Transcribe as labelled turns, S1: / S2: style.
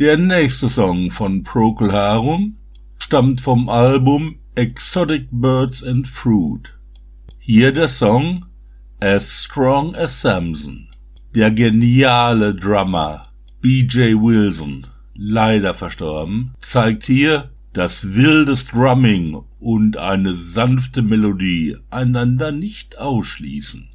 S1: Der nächste Song von Procol Harum stammt vom Album Exotic Birds and Fruit. Hier der Song As Strong as Samson. Der geniale Drummer B.J. Wilson, leider verstorben, zeigt hier, dass wildes Drumming und eine sanfte Melodie einander nicht ausschließen.